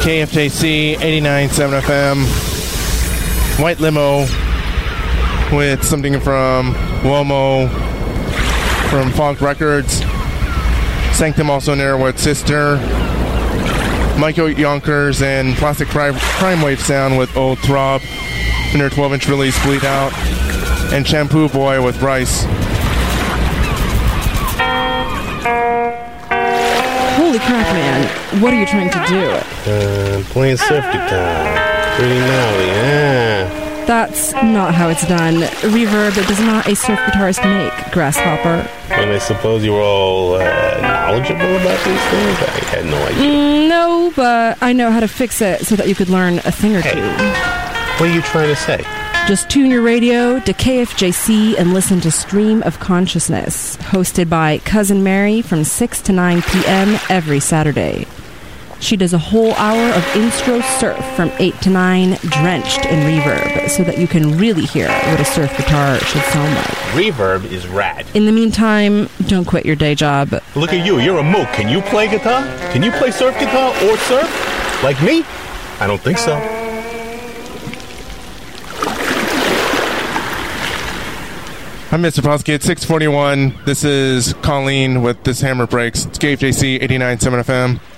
KFJC 89.7 FM. White Limo with something from Womo from Funk Records. Sanctum also in there with Sister. Michael Yonkers and Plastic Crime Wave Sound with Old Throb in their 12-inch release Bleed Out. And Shampoo Boy with Rice. Holy crap, man. What are you trying to do? Playing surf guitar. Pretty gnarly, yeah. That's not how it's done. Reverb does not a surf guitarist make, Grasshopper. And I suppose you were all knowledgeable about these things? I had no idea. No, but I know how to fix it so that you could learn a thing or two. What are you trying to say? Just tune your radio to KFJC and listen to Stream of Consciousness, hosted by Cousin Mary from 6 to 9 p.m. every Saturday. She does a whole hour of Instro Surf from 8 to 9, drenched in reverb, so that you can really hear what a surf guitar should sound like. Reverb is rad. In the meantime, don't quit your day job. Look at you, you're a mook. Can you play guitar? Can you play surf guitar or surf? Like me? I don't think so. I'm Mr. Posky at 641. This is Colleen with This Hammer Breaks. It's KFJC 89.7 FM.